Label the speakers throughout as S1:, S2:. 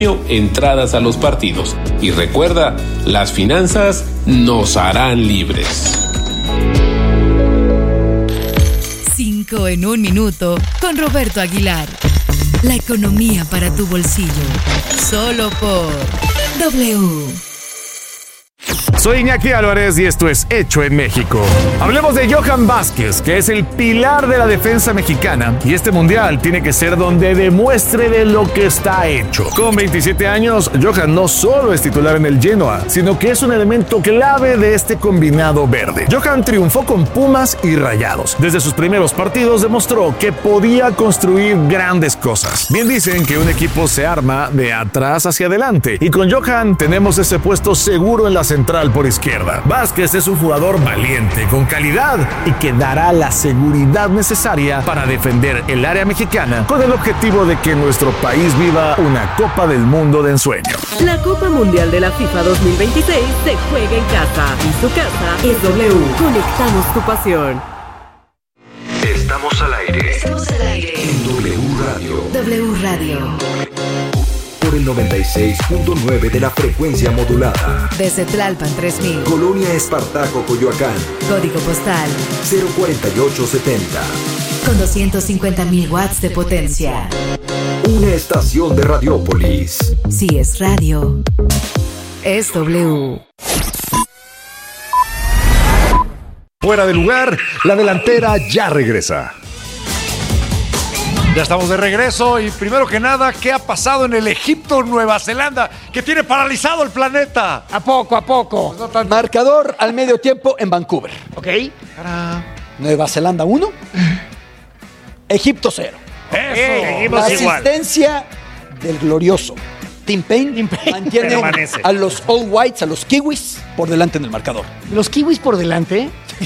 S1: entradas a los partidos. Y recuerda, las finanzas nos harán libres.
S2: 5 en 1 minuto con Roberto Aguilar. La economía para tu bolsillo. Solo por W.
S3: Soy Iñaki Álvarez y esto es Hecho en México. Hablemos de Johan Vázquez, que es el pilar de la defensa mexicana, y este mundial tiene que ser donde demuestre de lo que está hecho. Con 27 años, Johan no solo es titular en el Genoa, sino que es un elemento clave de este combinado verde. Johan triunfó con Pumas y Rayados. Desde sus primeros partidos demostró que podía construir grandes cosas. Bien dicen que un equipo se arma de atrás hacia adelante, y con Johan tenemos ese puesto seguro en la central por izquierda. Vázquez es un jugador valiente, con calidad y que dará la seguridad necesaria para defender el área mexicana con el objetivo de que nuestro país viva una Copa del Mundo de ensueño.
S4: La Copa Mundial de la FIFA 2026 se juega en casa y su casa es W. Conectamos tu pasión.
S5: Estamos al aire. En W Radio.
S2: W Radio.
S5: Por el 96.9 de la frecuencia modulada.
S2: Desde Tlalpan 3000.
S5: Colonia Espartaco, Coyoacán.
S2: Código postal
S5: 04870.
S2: con 250.000 watts de potencia.
S5: Una estación de Radiópolis.
S2: Si es radio, es W.
S6: Fuera de lugar, la delantera ya regresa.
S7: Ya estamos de regreso y primero que nada, ¿qué ha pasado en el Egipto-Nueva Zelanda que tiene paralizado el planeta?
S8: A poco.
S7: No tan...
S9: Marcador al medio tiempo en Vancouver.
S8: Ok.
S9: Nueva Zelanda 1, Egipto 0.
S7: Eso.
S9: La asistencia del glorioso Tim Payne mantiene
S8: permanece.
S9: a los All Whites, a los Kiwis, por delante en el marcador.
S8: Los kiwis por delante.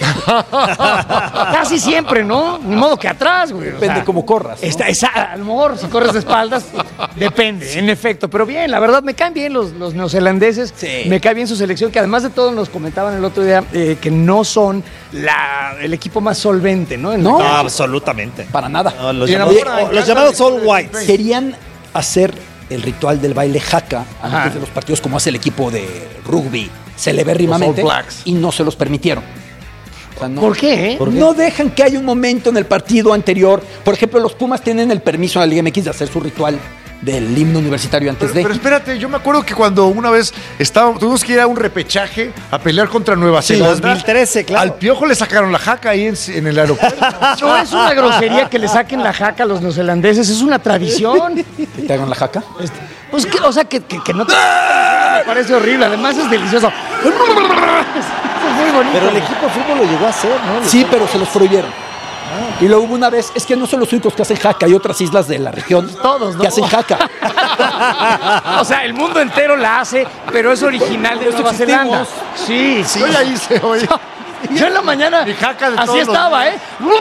S8: Casi siempre, ¿no? Ni modo que atrás, güey.
S9: Depende cómo corras, ¿no?
S8: A lo mejor si corres de espaldas, depende, en efecto. Pero bien, la verdad, me caen bien los neozelandeses.
S9: Sí.
S8: Me cae bien su selección, que además de todo nos comentaban el otro día que no son el equipo más solvente, ¿no?
S9: No,
S10: absolutamente.
S9: Para nada.
S10: No, los
S9: Oye,
S10: llamados All Whites.
S9: querían hacer el ritual del baile haka antes de los partidos, como hace el equipo de rugby celebérrimamente,
S7: Los All Blacks.
S9: y no se los permitieron. O sea, no,
S8: ¿Por qué?
S9: No dejan que haya un momento en el partido anterior. Por ejemplo, los Pumas tienen el permiso en la Liga MX de hacer su ritual del himno universitario antes
S7: Pero espérate, yo me acuerdo que cuando una vez tuvimos que ir a un repechaje a pelear contra Nueva Zelanda.
S10: 2013, claro.
S7: Al Piojo le sacaron la jaca ahí en el aeropuerto.
S8: No es una grosería que le saquen la jaca a los neozelandeses, es una tradición.
S9: ¿Que te hagan la jaca?
S8: Pues que, o sea, que no te... Me parece horrible, además es delicioso. Es muy bonito.
S10: Pero el equipo de fútbol lo llegó a hacer, ¿no?
S9: Sí, pero se los prohibieron. Y luego hubo una vez, es que no son los únicos que hacen jaca, hay otras islas de la región
S8: Todos, ¿no?
S9: que hacen jaca.
S8: O sea, el mundo entero la hace, pero es original de
S9: Por eso
S8: Nueva Zelanda.
S9: existimos.
S8: Sí.
S7: Yo ya hice hoy.
S8: Yo en la mañana
S7: Mi jaca de
S8: así
S7: todos los
S8: estaba,
S7: días.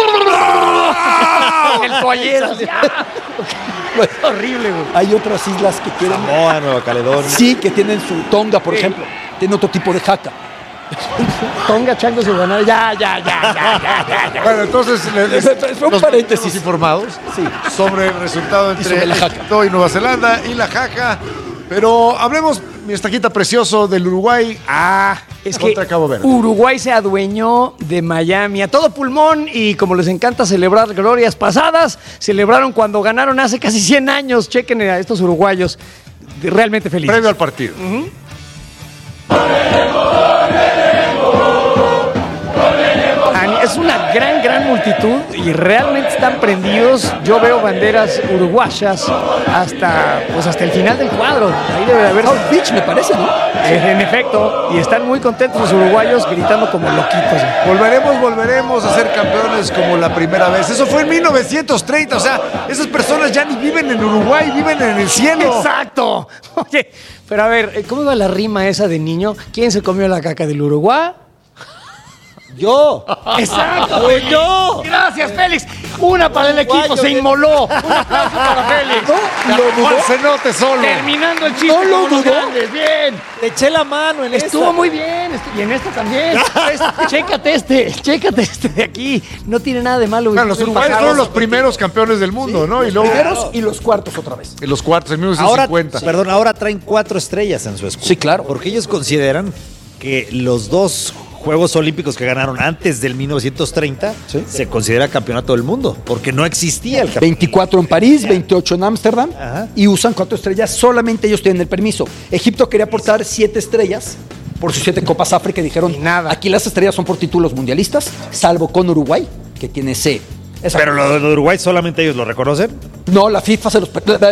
S8: En el toallero. Así,
S9: Pues,
S8: horrible, güey.
S9: hay otras islas que quieren...
S10: Samoa, Nueva Caledonia.
S9: Sí, que tienen su Tonga, por ejemplo. Tiene otro tipo de jaca.
S8: Ponga changos y ganar. Ya.
S7: Bueno, entonces
S9: Fue un paréntesis.
S7: nos informados sobre el resultado entre
S9: sobre la jaca.
S7: Egipto y Nueva Zelanda y la jaca. Pero hablemos, mi estaquita precioso, del Uruguay
S8: Es que
S7: contra Cabo Verde.
S8: Uruguay se adueñó de Miami a todo pulmón y como les encanta celebrar glorias pasadas, celebraron cuando ganaron hace casi 100 años. Chequen a estos uruguayos realmente felices.
S7: Previo al partido.
S8: Es una gran multitud y realmente están prendidos. Yo veo banderas uruguayas hasta el final del cuadro. Ahí debe de haber
S9: South Beach, me parece, ¿no?
S8: En efecto, y están muy contentos los uruguayos gritando como loquitos.
S7: Volveremos a ser campeones como la primera vez. Eso fue en 1930. O sea, esas personas ya ni viven en Uruguay, viven en el cielo.
S8: ¡Exacto! Oye, pero a ver, ¿cómo iba la rima esa de niño? ¿Quién se comió la caca del Uruguay?
S10: Yo.
S8: Exacto.
S10: Yo.
S8: Gracias, Félix. Una para el equipo, se inmoló. Un aplauso para Félix.
S7: Juan Cenote solo.
S8: Terminando el chiste.
S9: No lo
S8: como los
S9: dudó.
S8: grandes. Bien.
S10: Te eché la mano en
S8: Estuvo
S10: esta.
S8: muy bien. Y en esta también. Chécate este de aquí. No tiene nada de malo.
S7: Bueno, los uruguayos fueron los primeros campeones del mundo, ¿no? Y luego
S9: Primeros y los cuartos otra vez.
S7: en los cuartos, en
S10: Ahora,
S7: 1950.
S10: perdón, ahora traen 4 estrellas en su escudo.
S9: Sí, claro.
S10: Porque ellos consideran que los 2 Juegos Olímpicos que ganaron antes del 1930 se considera campeonato del mundo, porque no existía el campeonato.
S9: 24 en París, 28 en Ámsterdam
S10: Ajá.
S9: y usan 4 estrellas. Solamente ellos tienen el permiso. Egipto quería aportar 7 estrellas por sus 7 Copas África y dijeron,
S8: Y nada.
S9: aquí las estrellas son por títulos mundialistas, salvo con Uruguay, que tiene esa.
S10: Pero lo de Uruguay solamente ellos lo reconocen.
S9: No, la FIFA se los...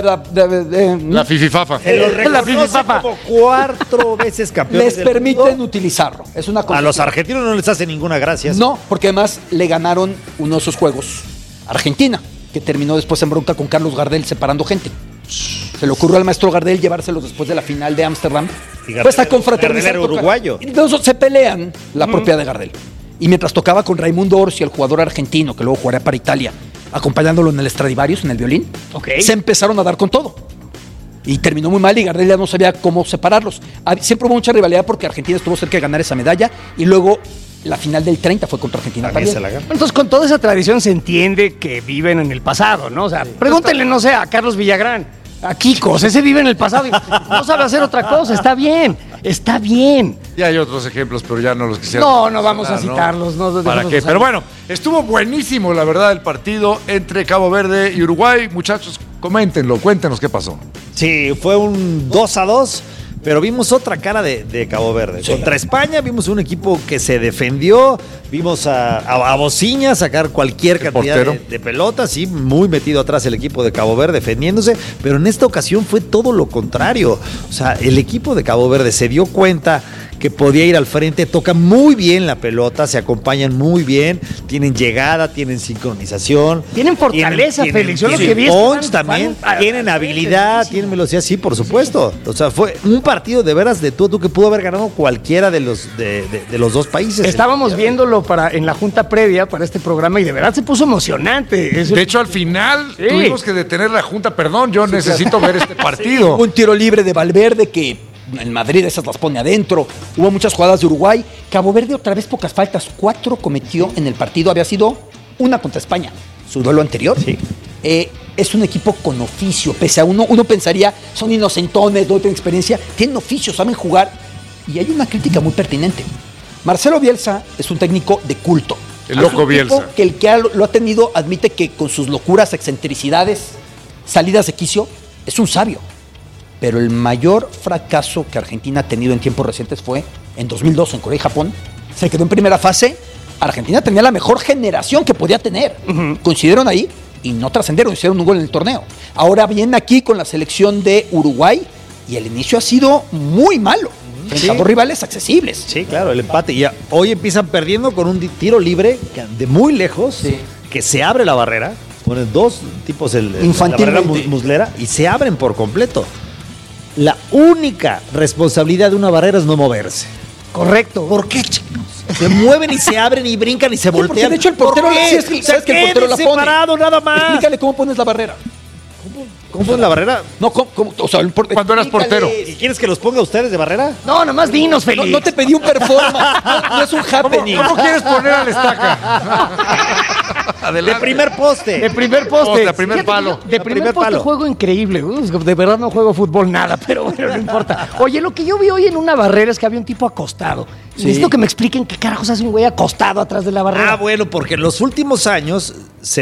S7: La fififafa.
S8: La fififafa.
S10: Como 4 veces campeones
S9: les
S10: del
S9: permiten
S10: mundo.
S9: utilizarlo. Es una cosa.
S10: A los argentinos no les hace ninguna gracia.
S9: No, porque además le ganaron uno de esos juegos a Argentina, que terminó después en bronca con Carlos Gardel separando gente. Se le ocurrió al maestro Gardel llevárselos después de la final de Ámsterdam.
S10: Y Gardel-
S9: Pues a confraternizar.
S10: Gardel era uruguayo.
S9: Y entonces se pelean la propiedad de Gardel. Y mientras tocaba con Raimundo Orsi, el jugador argentino, que luego jugaría para Italia, acompañándolo en el Stradivarius, en el violín, se empezaron a dar con todo. Y terminó muy mal y Gardel ya no sabía cómo separarlos. Siempre hubo mucha rivalidad porque Argentina estuvo cerca de ganar esa medalla y luego la final del 30 fue contra Argentina
S10: También
S9: también.
S10: se la gana.
S8: Entonces, con toda esa tradición se entiende que viven en el pasado, ¿no? O sea, pregúntenle, no sé, a Carlos Villagrán, a Kikos, ese vive en el pasado y no sabe hacer otra cosa. Está bien, está bien.
S7: Y hay otros ejemplos, pero ya no los quisiera.
S8: No vamos a
S7: mencionar,
S8: citarlos. No,
S7: ¿Para
S8: dejemos
S7: qué?
S8: usar.
S7: Pero bueno, estuvo buenísimo, la verdad, el partido entre Cabo Verde y Uruguay. Muchachos, coméntenlo, cuéntenos qué pasó.
S10: Sí, fue un 2-2, pero vimos otra cara de Cabo Verde. Contra España vimos un equipo que se defendió, vimos a Bociña sacar cualquier cantidad de pelotas, sí, muy metido atrás el equipo de Cabo Verde defendiéndose, pero en esta ocasión fue todo lo contrario. O sea, el equipo de Cabo Verde se dio cuenta que podía ir al frente, toca muy bien la pelota, se acompañan muy bien, tienen llegada, tienen sincronización.
S8: Tienen fortaleza, Félix. Yo lo que vi es que
S10: punch también, tienen habilidad, tienen velocidad, sí, por supuesto. O sea, fue un partido de veras de tú a tú que pudo haber ganado cualquiera de los dos países.
S8: Estábamos viéndolo en la junta previa para este programa y de verdad se puso emocionante.
S7: De hecho, al final
S8: Sí.
S7: tuvimos que detener la junta. Perdón, yo necesito ver este partido.
S9: Un tiro libre de Valverde que en Madrid esas las pone adentro. Hubo muchas jugadas de Uruguay. Cabo Verde otra vez pocas faltas. 4 cometió en el partido. Había sido una contra España. Su duelo anterior.
S10: Sí.
S9: Es un equipo con oficio. Pese a uno pensaría, son inocentones, no tienen experiencia. Tienen oficio, saben jugar. Y hay una crítica muy pertinente. Marcelo Bielsa es un técnico de culto.
S7: El loco
S9: Es un tipo
S7: Bielsa.
S9: que el que lo ha tenido admite que con sus locuras, excentricidades, salidas de quicio, es un sabio. Pero el mayor fracaso que Argentina ha tenido en tiempos recientes fue en 2002 en Corea y Japón. Se quedó en primera fase. Argentina tenía la mejor generación que podía tener. Coincidieron ahí y no trascendieron, hicieron un gol en el torneo. Ahora vienen aquí con la selección de Uruguay y el inicio ha sido muy malo. Frente a dos rivales accesibles.
S10: Sí, claro, el empate. Y hoy empiezan perdiendo con un tiro libre de muy lejos,
S9: Sí.
S10: que se abre la barrera. Ponen 2 tipos la barrera
S9: Infantilmente.
S10: muslera y se abren por completo. La única responsabilidad de una barrera es no moverse.
S8: Correcto.
S10: ¿Por qué, chicos? Se mueven y se abren y brincan y se
S9: Porque
S10: voltean.
S9: de hecho el portero,
S10: ¿Por qué?
S9: sí, es que, sabes que el portero la
S10: Quédense
S9: pone.
S10: parado, nada más.
S9: Explícale cómo pones la barrera.
S10: ¿Cómo ponen la barrera?
S9: No, o sea,
S7: Cuando eras portero.
S10: ¿Y quieres que los ponga ustedes de barrera?
S8: No, nada más dinos, Félix.
S9: No te pedí un performance, no es un happening.
S7: ¿Cómo quieres poner a la estaca?
S10: De
S7: Adelante.
S10: primer poste.
S8: De primer poste.
S7: Poste, a primer
S8: Fíjate,
S7: palo.
S8: yo De
S10: A
S8: primer
S10: primer
S8: poste
S10: palo.
S8: juego increíble. De verdad no juego fútbol nada, pero bueno, no importa. Oye, lo que yo vi hoy en una barrera es que había un tipo acostado. Necesito que me expliquen qué carajos hace un güey acostado atrás de la barrera.
S10: Ah, bueno, porque en los últimos años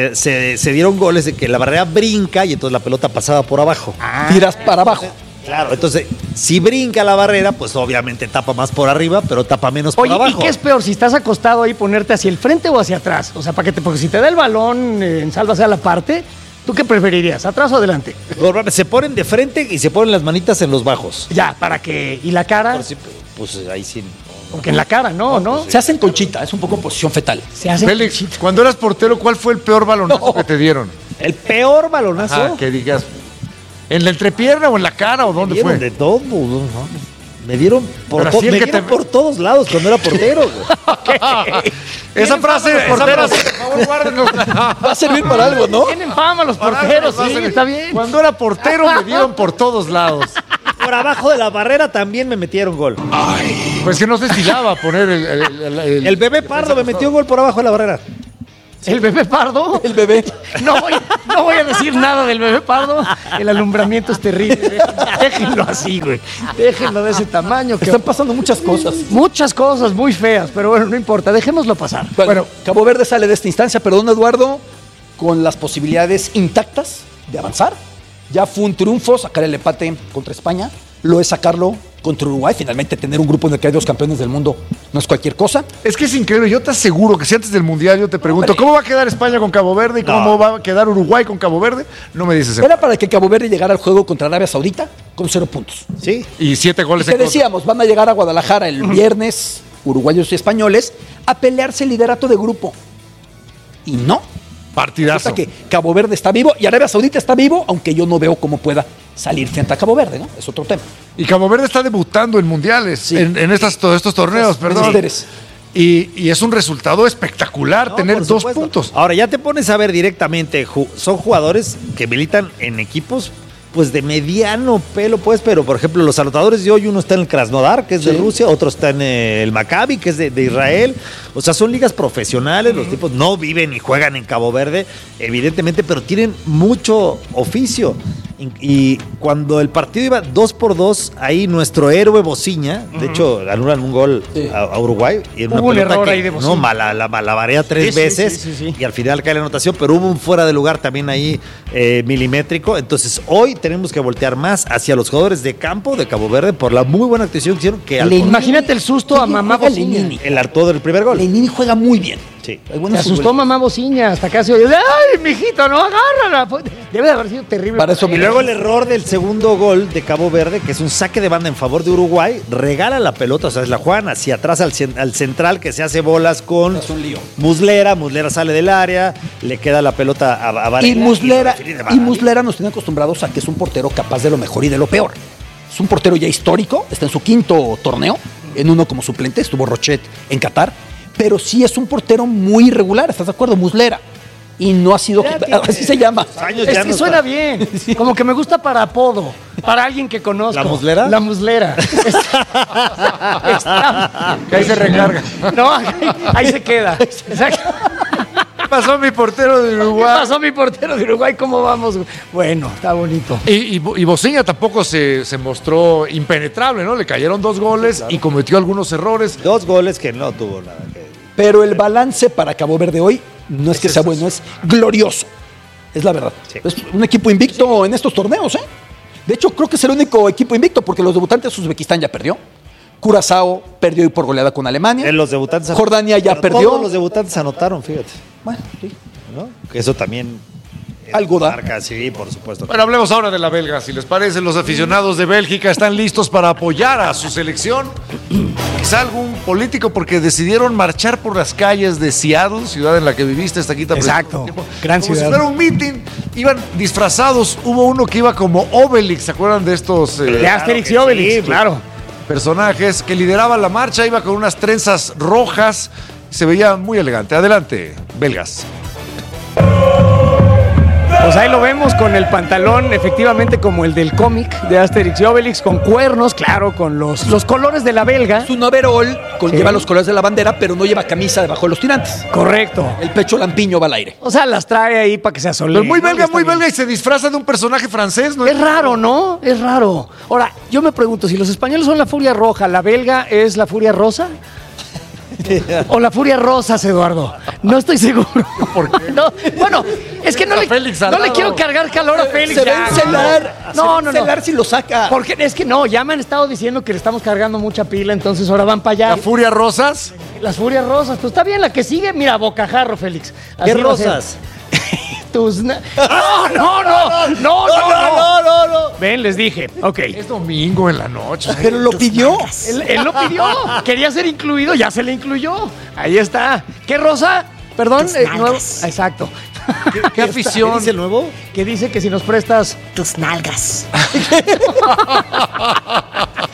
S10: se dieron goles de que la barrera brinca y entonces la pelota pasaba por abajo.
S9: Tiras para abajo.
S10: Claro, entonces, si brinca la barrera, pues obviamente tapa más por arriba, pero tapa menos por
S8: Oye,
S10: abajo.
S8: ¿y qué es peor? Si estás acostado ahí, ponerte hacia el frente o hacia atrás. O sea, porque si te da el balón en sálvase a la parte, ¿tú qué preferirías? ¿Atrás o adelante?
S10: Se ponen de frente y se ponen las manitas en los bajos.
S8: Ya, para que. ¿Y la cara?
S10: Pues ahí sí.
S8: Porque en la cara, no.
S9: Se hacen conchita, es un poco posición fetal.
S8: Se hace.
S7: Félix, cuando eras portero, ¿cuál fue el peor balonazo que te dieron?
S10: El peor balonazo.
S7: Ah, que digas, ¿en la entrepierna o en la cara o dónde
S10: dieron
S7: fue?
S10: de todo, ¿no? Me dieron
S7: Pero así el que te-
S10: por todos lados cuando era portero. Güey.
S7: Esa frase, por favor, guárdenlo.
S9: Va a servir para algo, ¿no?
S8: Tienen fama los porteros, sí, está bien.
S7: Cuando era portero me dieron por todos lados.
S10: Por abajo de la barrera también me metieron gol.
S7: Pues que no se estilaba poner
S10: El bebé Pardo me metió gol por abajo de la barrera.
S8: ¿El bebé Pardo?
S9: El bebé.
S8: No voy a decir nada del bebé Pardo. El alumbramiento es terrible. Déjenlo así, güey. Déjenlo de ese tamaño.
S9: Están pasando muchas cosas.
S8: Muchas cosas muy feas, pero bueno, no importa. Dejémoslo pasar.
S9: Bueno, Cabo Verde sale de esta instancia, perdón, Eduardo, con las posibilidades intactas de avanzar. Ya fue un triunfo sacar el empate contra España. Lo es sacarlo contra Uruguay. Finalmente tener un grupo en el que hay 2 campeones del mundo no es cualquier cosa.
S7: Es que es increíble. Yo te aseguro que si antes del Mundial yo te pregunto ¿cómo va a quedar España con Cabo Verde y cómo va a quedar Uruguay con Cabo Verde? No me dices eso.
S9: Era para que Cabo Verde llegara al juego contra Arabia Saudita con 0 puntos.
S10: Sí.
S7: Y 7 goles
S9: y te decíamos, van a llegar a Guadalajara el viernes, uruguayos y españoles, a pelearse el liderato de grupo. Y no.
S7: Partidazo.
S9: Que Cabo Verde está vivo y Arabia Saudita está vivo, aunque yo no veo cómo pueda salir frente a Cabo Verde, ¿no? Es otro tema.
S7: Y Cabo Verde está debutando en mundiales, sí. en todos estos torneos, perdón. Y es un resultado espectacular tener 2 puntos.
S10: Ahora ya te pones a ver directamente, son jugadores que militan en equipos pues de mediano pelo, pues, pero por ejemplo los anotadores de hoy, uno está en el Krasnodar, que es de Rusia, otro está en el Maccabi, que es de Israel. O sea, son ligas profesionales, los tipos no viven y juegan en Cabo Verde, evidentemente, pero tienen mucho oficio. Y cuando el partido iba 2-2, ahí nuestro héroe Bociña, de hecho, anulan un gol a Uruguay. Y en
S8: hubo un error ahí de Bociña.
S10: No, malabareó 3 veces y al final cae la anotación, pero hubo un fuera de lugar también ahí milimétrico. Entonces, hoy tenemos que voltear más hacia los jugadores de campo de Cabo Verde por la muy buena actuación que hicieron. Que
S8: imagínate el susto a mamá Bociña.
S10: El hartó del primer gol.
S9: Lenini juega muy bien.
S10: Sí.
S8: Se asustó mamá Bociña, hasta casi oye, ¡ay, mijito, no, agárrala! Debe de haber sido terrible.
S10: Para eso, y luego el error del segundo gol de Cabo Verde, que es un saque de banda en favor de Uruguay, regala la pelota, o sea, la juegan hacia atrás al central, que se hace bolas con Muslera. Muslera sale del área, le queda la pelota a Varela.
S9: Y Muslera nos tiene acostumbrados a que es un portero capaz de lo mejor y de lo peor. Es un portero ya histórico, está en su 5º torneo, en uno como suplente, estuvo Rochet en Qatar, pero sí es un portero muy irregular, ¿estás de acuerdo? Muslera. Y no ha sido... así se llama.
S8: Es que suena bien. Como que me gusta para apodo. Para alguien que conozco.
S10: ¿La Muslera?
S8: La Muslera.
S7: Que ahí se recarga.
S8: No, ahí se queda. Exacto.
S7: ¿Qué pasó mi portero de Uruguay?
S8: ¿Qué pasó mi portero de Uruguay? ¿Cómo vamos? Bueno, está bonito.
S7: Y Bociña tampoco se mostró impenetrable, ¿no? Le cayeron 2 goles y cometió algunos errores.
S10: 2 goles que no tuvo nada que...
S9: Pero el balance para Cabo Verde hoy no es que sea bueno, es glorioso. Es la verdad. Sí. Es un equipo invicto en estos torneos, ¿eh? De hecho, creo que es el único equipo invicto porque los debutantes Uzbekistán ya perdió. Curazao perdió hoy por goleada con Alemania.
S10: Los debutantes
S9: Jordania ya perdió.
S10: Todos los debutantes anotaron, fíjate.
S9: Bueno, sí.
S10: ¿No? Que eso también...
S9: algo da.
S10: Marca, sí, por supuesto.
S7: Bueno, hablemos ahora de la belga. Si les parece, los aficionados de Bélgica están listos para apoyar a su selección. Quizá algún político, porque decidieron marchar por las calles de Seattle, ciudad en la que viviste, está aquí también.
S8: Exacto, gran ciudad.
S7: Como si fuera un meeting, iban disfrazados. Hubo uno que iba como Obelix, ¿se acuerdan de estos?
S8: De Asterix y Obelix, sí, claro.
S7: Personajes que lideraban la marcha, iba con unas trenzas rojas, se veía muy elegante. Adelante, belgas.
S8: Pues ahí lo vemos con el pantalón, efectivamente como el del cómic de Asterix y Obelix, con cuernos, claro, con los colores de la belga.
S9: Es un overall, lleva los colores de la bandera, pero no lleva camisa debajo de los tirantes.
S8: Correcto.
S9: El pecho lampiño va al aire.
S8: O sea, las trae ahí para que sea solemne.
S7: Pero muy belga y se disfraza de un personaje francés, ¿no?
S8: Es raro, ¿no? Es raro. Ahora, yo me pregunto, si los españoles son la furia roja, ¿la belga es la furia rosa? O la furia rosas, Eduardo. No estoy seguro.
S7: ¿Por qué?
S8: No, bueno, es que no le quiero cargar calor a Félix.
S9: Se va a encelar.
S8: No.
S9: Si lo saca.
S8: Porque es que no, ya me han estado diciendo que le estamos cargando mucha pila, entonces ahora van para allá.
S7: ¿La furia rosas?
S8: Las furias rosas. Pues está bien, la que sigue, mira, bocajarro, Félix.
S10: ¿Qué rosas?
S8: No. Ven, les dije. Ok.
S7: Es domingo en la noche.
S9: Pero lo pidió.
S8: Él lo pidió. Quería ser incluido, ya se le incluyó. Ahí está. ¿Qué rosa? Perdón. Nuevo. Exacto.
S7: ¿Qué afición?
S10: ¿Qué dice el nuevo?
S8: Que dice que si nos prestas
S2: tus nalgas.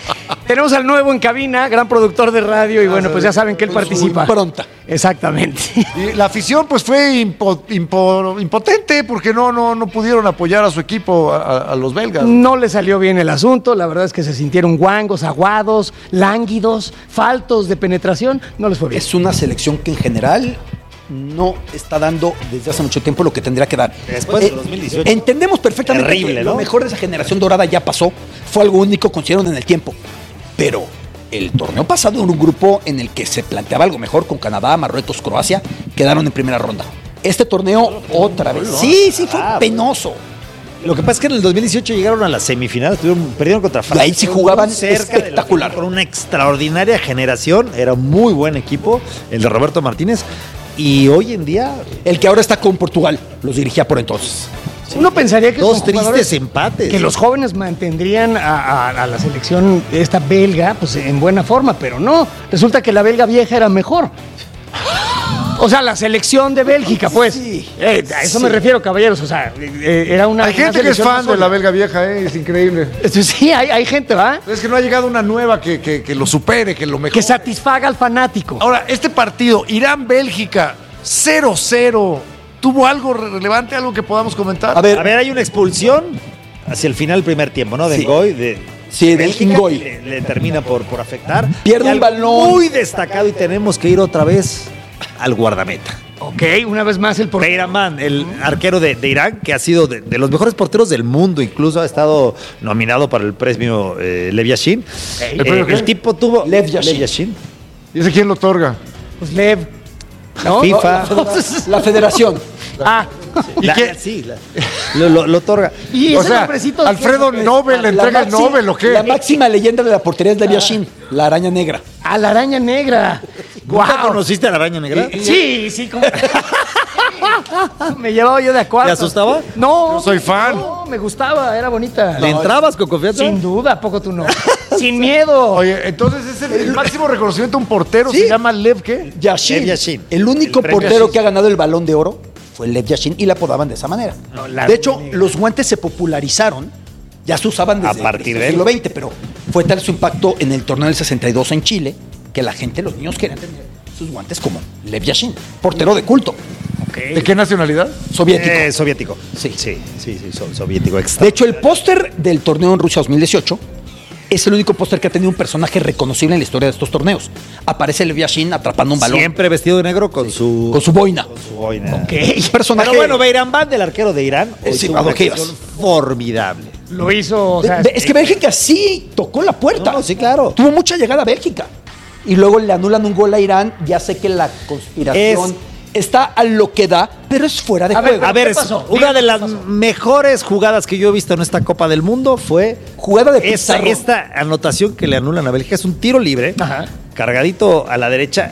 S8: Tenemos al nuevo en cabina, gran productor de radio, y bueno, pues ya saben que él participa.
S9: Impronta.
S8: Exactamente.
S7: Y la afición pues fue impotente porque no pudieron apoyar a su equipo, a los belgas.
S8: No le salió bien el asunto, la verdad es que se sintieron guangos, aguados, lánguidos, faltos de penetración, no les fue bien.
S9: Es una selección que en general no está dando desde hace mucho tiempo lo que tendría que dar.
S10: Después de 2018.
S9: Entendemos perfectamente
S10: Terrible,
S9: que
S10: ¿no?
S9: lo mejor de esa generación dorada ya pasó, fue algo único, consideraron en el tiempo. Pero el torneo pasado era un grupo en el que se planteaba algo mejor con Canadá, Marruecos, Croacia, quedaron en primera ronda. Este torneo otra vez. Sí, fue penoso.
S10: Lo que pasa es que en el 2018 llegaron a la semifinal, perdieron contra Francia.
S9: Y ahí sí jugaban
S10: cerca
S9: espectacular.
S10: Con una extraordinaria generación, era un muy buen equipo, el de Roberto Martínez. Y hoy en día,
S9: el que ahora está con Portugal, los dirigía por entonces.
S8: Uno pensaría que
S10: dos tristes empates.
S8: Que los jóvenes mantendrían a la selección esta belga pues en buena forma, pero no. Resulta que la belga vieja era mejor. O sea, la selección de Bélgica, pues.
S9: Sí.
S8: A eso me refiero, caballeros. O sea, era una.
S7: Hay gente que es fan de la belga vieja, es increíble.
S8: Sí, hay gente, ¿va?
S7: Es que no ha llegado una nueva que lo supere, que lo mejore.
S8: Que satisfaga al fanático.
S7: Ahora, este partido, Irán-Bélgica, 0-0. ¿Tuvo algo relevante, algo que podamos comentar?
S10: A ver, hay una expulsión hacia el final del primer tiempo, ¿no? De Ngoy. Del
S9: Ngoy.
S10: Le termina por afectar.
S9: Pierde un balón.
S10: Muy destacado y tenemos que ir otra vez al guardameta.
S8: Ok, una vez más el portero.
S10: Beiraman, el arquero de Irán, que ha sido de los mejores porteros del mundo, incluso ha estado nominado para el premio Lev Yashin. El tipo tuvo...
S9: Lev Yashin.
S7: ¿Y ese quién lo otorga?
S8: Pues Lev.
S10: ¿No? FIFA.
S9: La federación.
S10: Lo otorga.
S8: ¿Y
S7: o sea, Alfredo Nobel le entrega el Nobel, ¿o qué?
S9: La máxima leyenda de la portería es Lev Yashin, la araña negra.
S8: A la araña negra.
S10: ¿Nunca conociste a la araña negra?
S8: Sí. Me llevaba yo de acuerdo.
S10: ¿Te asustaba?
S8: No.
S7: Yo soy fan.
S8: No, me gustaba, era bonita.
S10: ¿Le entrabas con confianza?
S8: Sin duda, ¿a poco tú no? Sin miedo.
S7: Oye, entonces es el máximo reconocimiento a un portero, ¿sí? Se llama Lev, ¿qué?
S9: Yashin.
S10: Lev Yashin.
S9: El único portero que ha ganado el Balón de Oro fue Lev Yashin y la apodaban de esa manera. No, de hecho, los guantes se popularizaron, ya se usaban desde
S10: a partir del
S9: siglo XX, pero fue tal su impacto en el torneo del 62 en Chile que la gente, los niños querían tener sus guantes como Lev Yashin, portero de culto.
S7: Okay. ¿De qué nacionalidad?
S9: Soviético.
S10: Soviético. Sí, soviético. Extra.
S9: De hecho, el póster del torneo en Rusia 2018 es el único póster que ha tenido un personaje reconocible en la historia de estos torneos. Aparece Lev Yashin atrapando un balón.
S10: Siempre vestido de negro con su
S9: boina.
S10: Con su boina.
S9: Okay. Personaje...
S10: Pero bueno, Beiraman, del arquero de Irán,
S9: sí,
S10: una acción formidable.
S8: Lo hizo... O sea,
S9: es que Bélgica sí tocó la puerta.
S10: No, sí, claro.
S9: Tuvo mucha llegada a Bélgica. Y luego le anulan un gol a Irán. Ya sé que la conspiración está a lo que da, pero es fuera de juego.
S10: A ver, una de las mejores jugadas que yo he visto en esta Copa del Mundo fue
S9: jugada de Pizarro.
S10: Esta anotación que le anulan a Bélgica es un tiro libre, cargadito a la derecha.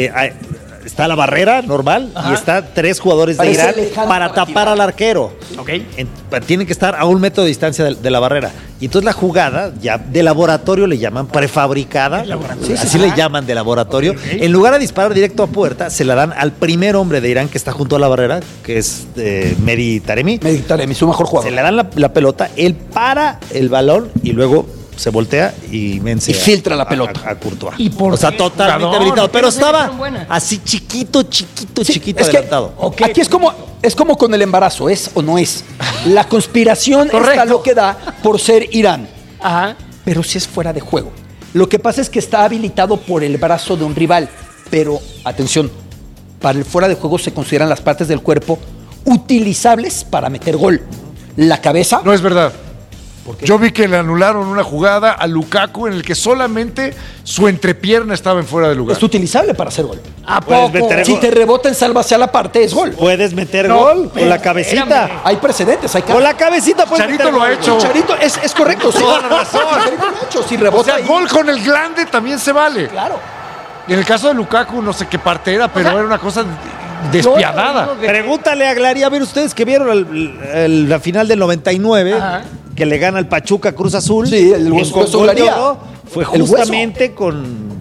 S10: Está la barrera normal y está 3 jugadores de Irán para tapar al arquero.
S8: Okay.
S10: Tienen que estar a 1 metro de distancia de la barrera. Y entonces la jugada, ya de laboratorio le llaman prefabricada. Así le llaman de laboratorio. Okay. En lugar de disparar directo a puerta, se la dan al primer hombre de Irán que está junto a la barrera, que es Mehdi Taremi.
S9: Mehdi Taremi, su mejor jugador.
S10: Se le dan la pelota, él para el balón y luego se voltea y vence.
S9: Y filtra la pelota.
S10: A Courtois.
S8: ¿Y por
S10: sea, totalmente habilitado. Pero estaba así chiquito adelantado.
S9: Okay. Aquí es como con el embarazo, ¿es o no es? La conspiración está lo que da por ser Irán.
S8: Ajá.
S9: Pero sí es fuera de juego. Lo que pasa es que está habilitado por el brazo de un rival. Pero, atención, para el fuera de juego se consideran las partes del cuerpo utilizables para meter gol. La cabeza...
S7: No es verdad. Yo vi que le anularon una jugada a Lukaku en el que solamente su entrepierna estaba en fuera de lugar.
S9: Es utilizable para hacer gol.
S8: ¿A poco?
S9: Si te rebota en salva hacia la parte, es gol.
S10: Puedes meter gol con la cabecita.
S9: Hay precedentes.
S10: Con la cabecita puedes
S7: Charito lo ha hecho.
S9: Charito, es correcto.
S7: Toda la razón.
S9: Charito lo ha hecho. Si rebota
S7: gol con el glande también se vale.
S9: Claro.
S7: Y en el caso de Lukaku, no sé qué parte era, pero era una cosa despiadada.
S10: Pregúntale a Glari, a ver ustedes que vieron la final del 99, que le gana el Pachuca Cruz Azul.
S9: Sí, el hueso
S10: fue justamente con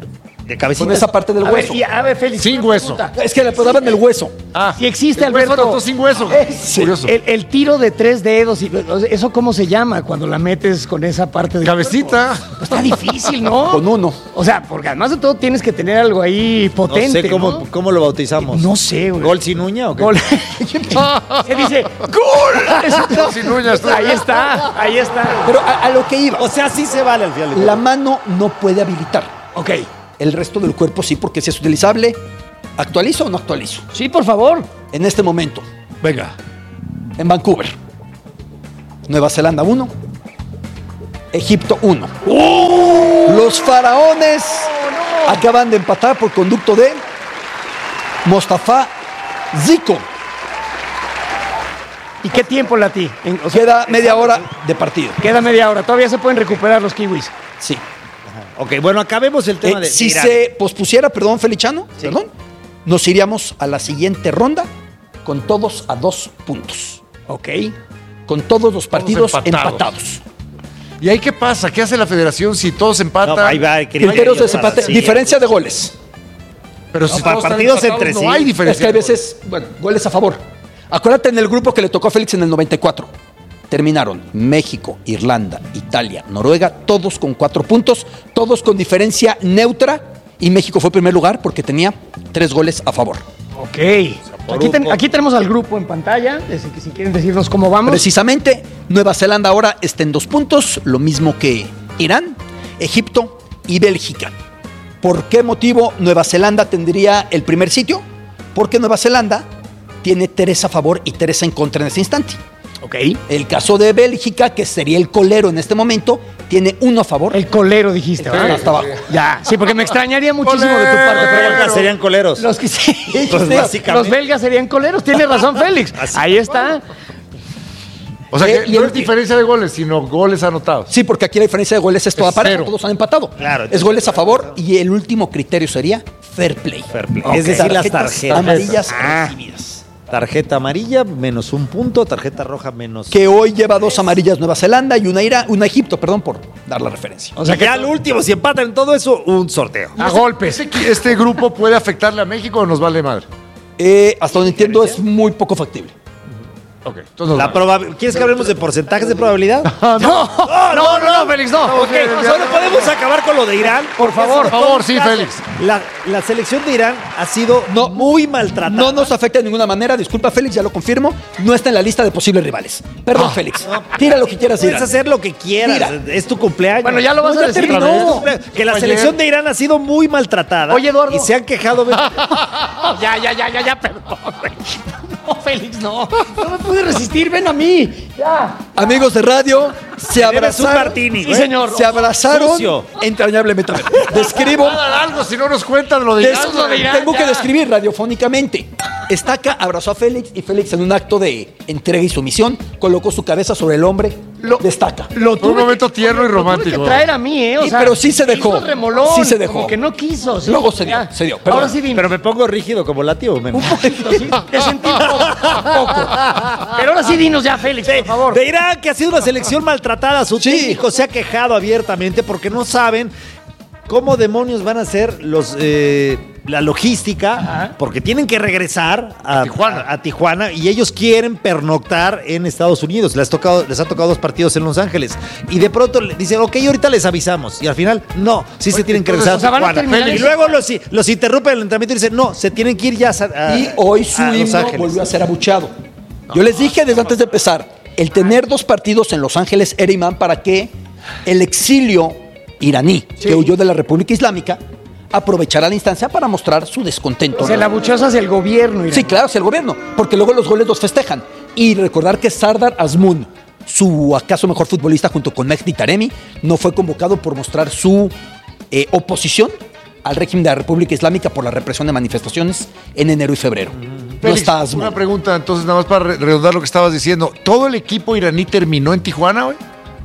S10: De cabecita.
S9: Con esa parte del hueso.
S8: A ver, Félix.
S7: Sin
S8: una
S7: hueso.
S8: pregunta.
S9: Es que le daban el hueso.
S8: Si existe,
S7: el hueso
S8: Alberto.
S7: anotó sin hueso. Curioso.
S8: El tiro de 3 dedos, ¿eso cómo se llama cuando la metes con esa parte del
S7: Cabecita.
S8: cuerpo? Está difícil, ¿no?
S9: Con uno.
S8: O sea, porque además de todo tienes que tener algo ahí
S10: No
S8: potente,
S10: sé cómo lo bautizamos.
S8: No sé, güey.
S10: ¿Gol sin uña o qué?
S8: Gol. Se dice ¡gol!
S7: Sin uñas.
S8: Ahí está.
S9: Pero a lo que iba.
S10: O sea, sí se vale al final.
S9: La mano no puede habilitar.
S8: Ok.
S9: El resto del cuerpo sí, porque si es utilizable, ¿actualizo o no actualizo?
S8: Sí, por favor.
S9: En este momento,
S7: Venga.
S9: en Vancouver, Nueva Zelanda 1, Egipto 1. Los faraones acaban de empatar por conducto de Mostafa Zico.
S8: ¿Y qué tiempo, Lati?
S9: Queda media hora de partido.
S8: Queda media hora. Todavía se pueden recuperar los kiwis.
S9: Sí.
S10: Ok, bueno, acabemos el tema de
S9: Si
S10: Irán.
S9: se pospusiera, Felichano, nos iríamos a la siguiente ronda con todos a 2 puntos.
S8: Ok.
S9: Con todos los partidos
S7: empatados.
S9: empatados.
S7: ¿Y ahí qué pasa? ¿Qué hace la federación si todos empatan?
S10: No, ahí va,
S9: Criterios de desempate, diferencia de goles.
S7: Pero si
S10: para
S7: todos están
S10: partidos
S7: empatados,
S10: entre sí.
S7: no hay
S9: Es que
S7: diferencia.
S9: hay veces, goles a favor. Acuérdate en el grupo que le tocó a Félix en el 94. Terminaron México, Irlanda, Italia, Noruega, todos con 4 puntos, todos con diferencia neutra. Y México fue primer lugar porque tenía 3 goles a favor.
S8: Ok. Aquí tenemos al grupo en pantalla. Si quieren decirnos cómo vamos.
S9: Precisamente, Nueva Zelanda ahora está en 2 puntos, lo mismo que Irán, Egipto y Bélgica. ¿Por qué motivo Nueva Zelanda tendría el primer sitio? Porque Nueva Zelanda tiene 3 a favor y 3 en contra en este instante.
S8: Ok.
S9: El caso de Bélgica, que sería el colero en este momento, tiene 1 a favor.
S8: El colero dijiste, ¿verdad?
S9: Hasta abajo.
S8: Ya, sí, porque me extrañaría muchísimo de tu parte.
S10: Los
S8: Pero
S10: belgas serían coleros.
S8: los que sí.
S10: Pues básicamente.
S8: Los belgas serían coleros. Tiene razón, Félix. Ahí está.
S7: O sea, que
S9: y
S7: no
S9: el-
S7: es diferencia de goles, sino goles anotados.
S9: Sí, porque aquí la diferencia de goles es toda
S7: Es
S9: pareja,
S7: cero.
S9: todos han empatado.
S10: Claro.
S9: Es goles a favor y el último criterio sería fair play.
S10: Fair play.
S9: Ok.
S10: Es decir, las tarjetas
S9: amarillas recibidas.
S10: Tarjeta amarilla, menos 1 punto. Tarjeta roja, menos...
S9: Que hoy lleva 2 amarillas Nueva Zelanda y una Egipto, perdón por dar la referencia.
S8: O sea, que
S10: ya al último, si empatan en todo eso, un sorteo.
S8: a golpes.
S7: ¿Este grupo puede afectarle a México o nos vale madre?
S9: Hasta donde entiendo es muy poco factible.
S7: Ok, entonces
S10: ¿Quieres que hablemos de porcentajes de probabilidad?
S8: No, Félix, no.
S10: Ok, solo podemos acabar con lo de Irán.
S8: Por favor.
S7: Por favor, sí,
S10: Caso,
S7: Félix.
S10: La selección de Irán ha sido muy maltratada.
S9: No nos afecta de ninguna manera, disculpa Félix, ya lo confirmo, no está en la lista de posibles rivales. Perdón, Félix. Tira lo que quieras,
S10: Puedes
S9: Irán.
S10: hacer lo que quieras.
S9: Mira.
S10: Es tu cumpleaños.
S8: Bueno, ya lo vas a decir
S10: terminó.
S8: otra vez.
S10: Es tu cumpleaños. Que la
S7: Oye.
S10: selección de Irán ha sido muy maltratada.
S8: Oye, Eduardo.
S10: Y se han quejado.
S8: Ya, perdón, güey. No, Félix, no. No me pude resistir, ven a mí. Ya.
S9: Amigos de radio, se
S10: Debes un
S9: abrazaron.
S10: martini.
S8: Sí, señor.
S9: Se abrazaron
S10: Sucio.
S9: entrañablemente. Describo.
S7: Algo, si no nos cuentan lo de
S8: Eso es lo de Irán,
S9: Tengo
S8: ya.
S9: que describir radiofónicamente. Estaca abrazó a Félix y Félix, en un acto de entrega y sumisión, colocó su cabeza sobre el hombre de Estaca.
S8: Lo
S7: Fue un momento tierno y
S8: Tuve
S7: romántico.
S8: que traer a mí, ¿eh? O
S9: Sí,
S8: sea,
S9: pero sí se dejó.
S8: hizo remolón,
S9: Sí se dejó.
S8: Como que no quiso. Sí.
S9: Luego se dio,
S8: Ya.
S9: se dio, perdón.
S8: Ahora sí, dinos.
S10: Pero me pongo rígido como latio.
S8: Un poquito, sí. Te sentí un poco. Pero ahora sí, dinos ya, Félix, por favor.
S10: De Irán, que ha sido una selección maltratada. Su técnico se ha quejado abiertamente porque no saben cómo demonios van a ser la logística, porque tienen que regresar a Tijuana y ellos quieren pernoctar en Estados Unidos. Les ha tocado 2 partidos en Los Ángeles. Y de pronto le dicen, ok, ahorita les avisamos. Y al final, no, sí se tienen que regresar
S8: o sea,
S10: a
S8: van a
S10: Tijuana.
S8: terminar
S10: Y
S8: eso.
S10: luego los interrumpen el entrenamiento y dicen, no, se tienen que ir ya
S9: Y hoy su
S10: a Los
S9: himno
S10: Ángeles.
S9: volvió a ser abucheado. Yo les dije desde antes de empezar, el tener 2 partidos en Los Ángeles era imán para que el exilio iraní que huyó de la República Islámica aprovechara la instancia para mostrar su descontento.
S8: Se la buchosa hacia el gobierno. Irán.
S9: Sí, claro, hacia el gobierno, porque luego los goles los festejan. Y recordar que Sardar Azmoun, su acaso mejor futbolista junto con Mehdi Taremi, no fue convocado por mostrar su oposición al régimen de la República Islámica por la represión de manifestaciones en enero y febrero. No
S7: Félix,
S9: está Azmoun.
S7: una pregunta, entonces, nada más para redondar lo que estabas diciendo. ¿Todo el equipo iraní terminó en Tijuana, güey?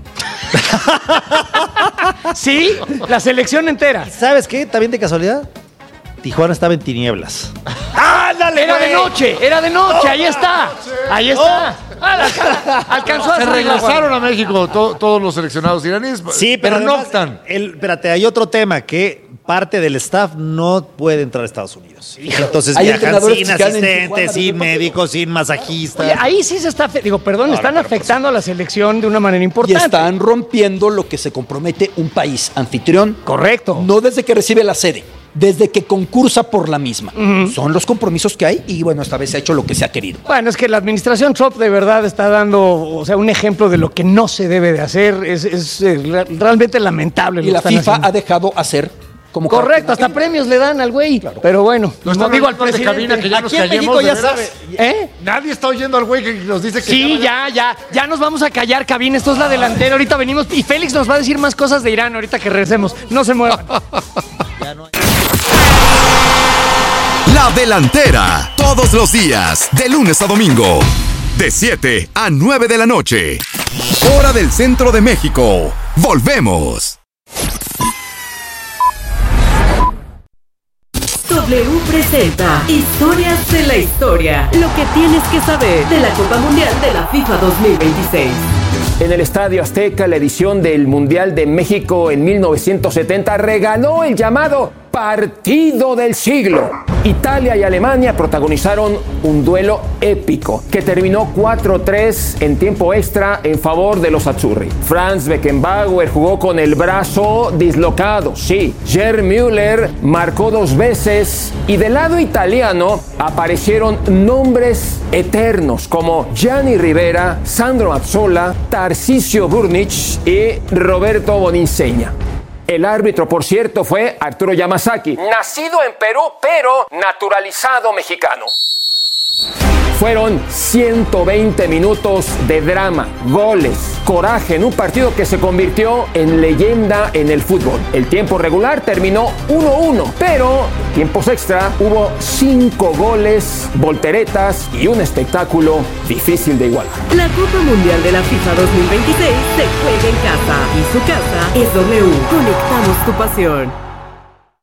S8: Sí, la selección entera.
S10: ¿Sabes qué? También de casualidad, Tijuana estaba en tinieblas. ¡Ándale!
S8: Era de noche, ahí está. Ahí está. Alcanzó a
S7: Se
S8: salir la
S7: regresaron a México todos los seleccionados iraníes.
S10: Sí, pero además,
S7: pernoctan.
S10: espérate, hay otro tema que parte del staff no puede entrar a Estados Unidos. Entonces
S9: Hay
S10: viajan
S9: entrenadores
S10: sin
S9: que quedan en
S10: asistentes,
S9: Tijuana,
S10: sin médicos, sin masajistas.
S8: Oye, ahí sí se está, están afectando a la selección de una manera
S9: Y
S8: importante.
S9: están rompiendo lo que se compromete un país anfitrión.
S8: Correcto.
S9: No desde que recibe la sede, desde que concursa por la misma. Son los compromisos que hay y bueno, esta vez se ha hecho lo que se ha querido.
S8: Bueno, es que la administración Trump de verdad está dando, un ejemplo de lo que no se debe de hacer. Es realmente lamentable.
S9: Y la FIFA ha dejado hacer como...
S8: Correcto, hasta premios le dan al güey. Claro. Pero bueno,
S7: No está
S8: digo al
S7: al de
S8: presidente.
S7: cabina que ya nos
S10: Aquí en
S7: callemos.
S10: México ya
S7: ¿de veras?
S10: sabe.
S7: Nadie está oyendo al güey que nos dice que...
S8: Sí, ya nos vamos a callar, cabina. Esto es la delantera. Ahorita venimos y Félix nos va a decir más cosas de Irán ahorita que regresemos. No se muevan.
S11: La delantera, todos los días, de lunes a domingo, de 7 a 9 de la noche. Hora del centro de México. Volvemos.
S4: W presenta Historias de la Historia. Lo que tienes que saber de la Copa Mundial de la FIFA 2026.
S12: En el Estadio Azteca, la edición del Mundial de México en 1970 regaló el llamado Partido del Siglo. Italia y Alemania protagonizaron un duelo épico que terminó 4-3 en tiempo extra en favor de los azzurri. Franz Beckenbauer jugó con el brazo dislocado, sí. Gerd Müller marcó 2 veces y del lado italiano aparecieron nombres eternos como Gianni Rivera, Sandro Mazzola, Tarcisio Burnic y Roberto Boninsegna. El árbitro, por cierto, fue Arturo Yamasaki, nacido en Perú, pero naturalizado mexicano. Fueron 120 minutos de drama, goles, coraje en un partido que se convirtió en leyenda en el fútbol. El tiempo regular terminó 1-1, pero en tiempos extra hubo 5 goles, volteretas y un espectáculo difícil de igualar.
S4: La Copa Mundial de la FIFA 2026 se juega en casa y su casa es W. Conectamos tu pasión.